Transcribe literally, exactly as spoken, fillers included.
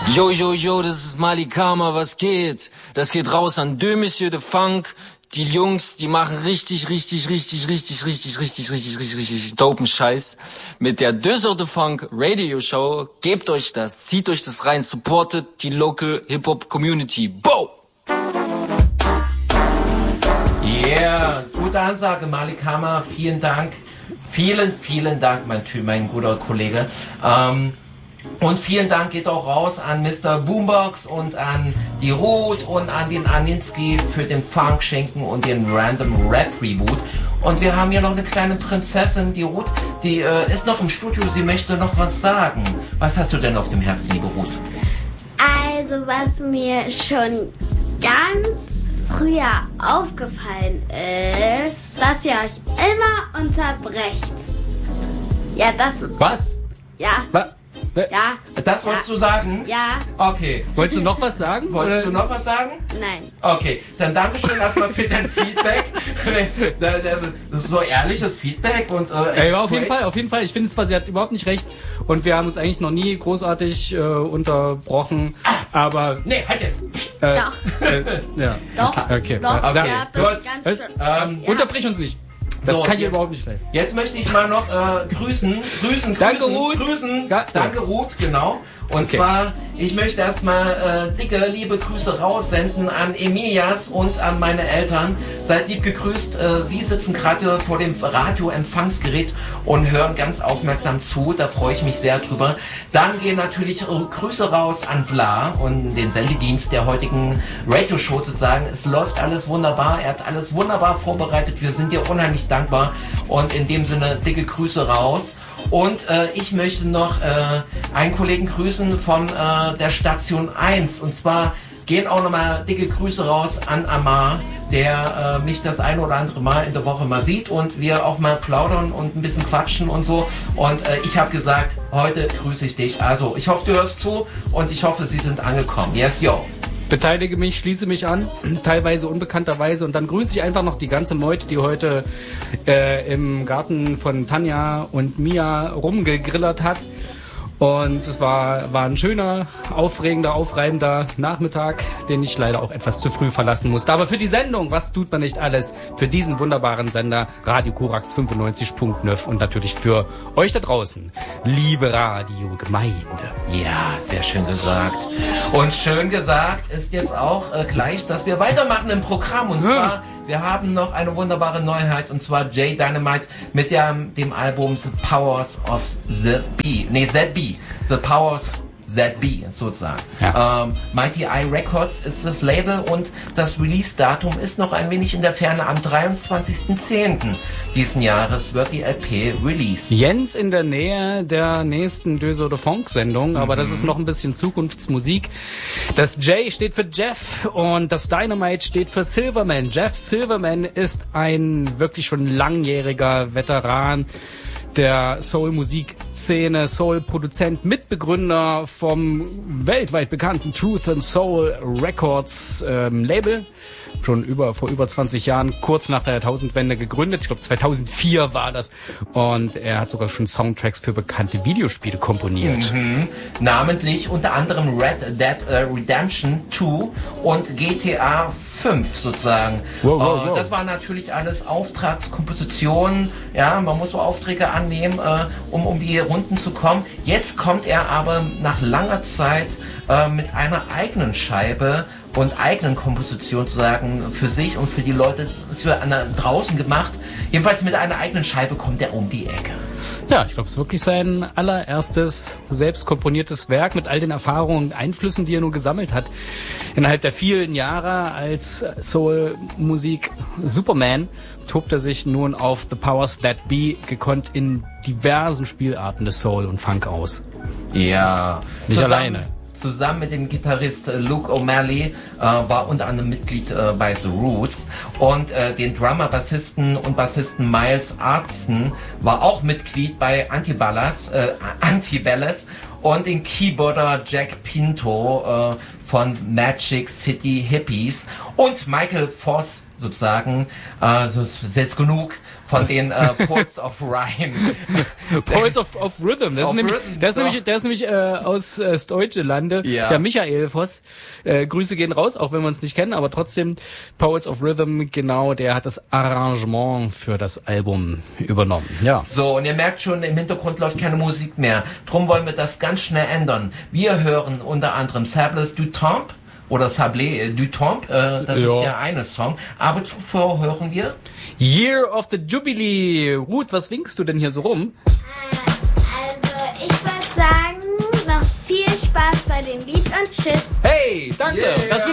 Yo, yo, yo, das ist Malikama, was geht? Das geht raus an Deux Monsieur de Funk. Die Jungs, die machen richtig, richtig, richtig, richtig, richtig, richtig, richtig, richtig, richtig dopen Scheiß. Mit der Deux Heures de Funk Radio Show. Gebt euch das, zieht euch das rein, supportet die local Hip-Hop Community. Bo! Yeah, gute Ansage, Malikama, vielen Dank. Vielen, vielen Dank, mein, mein guter Kollege. Ähm, Und vielen Dank geht auch raus an Mister Boombox und an die Ruth und an den Aninski für den Funk-Schinken und den Random Rap Reboot. Und wir haben hier noch eine kleine Prinzessin, die Ruth, die äh, ist noch im Studio, sie möchte noch was sagen. Was hast du denn auf dem Herzen, liebe Ruth? Also, was mir schon ganz früher aufgefallen ist, dass ihr euch immer unterbrecht. Ja, das... Was? Ja. Was? Ja. Das wolltest ja. du sagen? Ja. Okay. Wolltest du noch was sagen? Wolltest oder? du noch was sagen? Nein. Okay, dann Dankeschön erstmal für dein Feedback. Das ist so ehrliches Feedback und äh, ja, auf jeden Fall, auf jeden Fall. Ich finde zwar, sie hat überhaupt nicht recht und wir haben uns eigentlich noch nie großartig äh, unterbrochen, aber... Nee, halt jetzt! Äh, Doch. Äh, ja. Doch. Okay. Doch. Ja, Okay. Ja, das Gut. ist ganz Was? schön. Ähm, Ja. Unterbrich uns nicht. Das So, kann dir jetzt- überhaupt nicht leiden. Jetzt möchte ich mal noch äh, grüßen, grüßen, Danke, grüßen, Ruth. grüßen. Ja. Danke, Ruth, genau. Und Okay. zwar, ich möchte erstmal äh, dicke, liebe Grüße raussenden an Emilias und an meine Eltern. Seid lieb gegrüßt. Äh, Sie sitzen gerade vor dem Radioempfangsgerät und hören ganz aufmerksam zu. Da freue ich mich sehr drüber. Dann gehen natürlich äh, Grüße raus an Vla und den Sendedienst der heutigen Radioshow sozusagen. Es läuft alles wunderbar. Er hat alles wunderbar vorbereitet. Wir sind dir unheimlich dankbar. Und in dem Sinne, dicke Grüße raus. Und äh, ich möchte noch äh, einen Kollegen grüßen von äh, der Station eins. Und zwar gehen auch nochmal dicke Grüße raus an Amar, der äh, mich das eine oder andere Mal in der Woche mal sieht und wir auch mal plaudern und ein bisschen quatschen und so. Und äh, ich habe gesagt, heute grüße ich dich. Also ich hoffe, du hörst zu und ich hoffe, sie sind angekommen. Yes, yo. Beteilige mich, schließe mich an, teilweise unbekannterweise und dann grüße ich einfach noch die ganze Meute, die heute äh, im Garten von Tanja und Mia rumgegrillert hat. Und es war, war ein schöner, aufregender, aufreibender Nachmittag, den ich leider auch etwas zu früh verlassen musste. Aber für die Sendung, was tut man nicht alles, für diesen wunderbaren Sender Radio Korax fünfundneunzig Komma neun und natürlich für euch da draußen, liebe Radiogemeinde. Ja, sehr schön gesagt. Und schön gesagt ist jetzt auch äh, gleich, dass wir weitermachen im Programm. Und zwar, wir haben noch eine wunderbare Neuheit, und zwar Jay Dynamite mit der, dem Album The Powers of the Bee. Nee, Z B. The Powers Z B sozusagen. Ja. Ähm, Mighty Eye Records ist das Label und das Release-Datum ist noch ein wenig in der Ferne. Am dreiundzwanzigsten zehnten diesen Jahres wird die L P released. Jens in der Nähe der nächsten Deux Heures de Funk-Sendung, aber das ist noch ein bisschen Zukunftsmusik. Das J steht für Jeff und das Dynamite steht für Silverman. Jeff Silverman ist ein wirklich schon langjähriger Veteran der Soul-Musikszene, Soul-Produzent, Mitbegründer vom weltweit bekannten Truth and Soul Records ähm, Label. Schon über vor über zwanzig Jahren, kurz nach der Jahrtausendwende gegründet. Ich glaube zweitausendvier war das. Und er hat sogar schon Soundtracks für bekannte Videospiele komponiert. Mhm. Namentlich unter anderem Red Dead äh, Redemption zwei und G T A fünf sozusagen. Wow, wow, äh, wow. Das war natürlich alles Auftragskompositionen. Ja, man muss so Aufträge annehmen, äh, um um die Runden zu kommen. Jetzt kommt er aber nach langer Zeit äh, mit einer eigenen Scheibe und eigenen Komposition sozusagen für sich und für die Leute für eine, draußen gemacht. Jedenfalls mit einer eigenen Scheibe kommt er um die Ecke. Ja, ich glaube, es ist wirklich sein allererstes selbst komponiertes Werk mit all den Erfahrungen und Einflüssen, die er nun gesammelt hat. Innerhalb der vielen Jahre als Soul-Musik Superman tobt er sich nun auf The Powers That Be gekonnt in diversen Spielarten des Soul und Funk aus. Ja. Nicht Zusammen- alleine. Zusammen mit dem Gitarrist äh, Luke O'Malley äh, war unter anderem Mitglied äh, bei The Roots und äh, den Drummer, Bassisten und Bassisten Miles Artson war auch Mitglied bei Antiballas, äh, Antibelles und den Keyboarder Jack Pinto äh, von Magic City Hippies und Michael Voss sozusagen. Äh, das ist jetzt genug von den äh, Poets of Rhyme. Poets of, of Rhythm. Das Of ist nämlich, Rhythm, das ist doch. nämlich, der ist nämlich äh, aus äh, Deutsche Lande, Ja. der Michael Voss. Äh, Grüße gehen raus, auch wenn wir uns nicht kennen, aber trotzdem Poets of Rhythm, genau, der hat das Arrangement für das Album übernommen. Ja. So, und ihr merkt schon, im Hintergrund läuft keine Musik mehr. Drum wollen wir das ganz schnell ändern. Wir hören unter anderem Sables du Temps oder Sablé du Temps, äh, das Ja. ist der eine Song. Aber zuvor hören wir... Year of the Jubilee. Ruth, was winkst du denn hier so rum? Also, ich würde sagen, noch viel Spaß bei dem Lied und tschüss. Hey, danke. Yeah. Das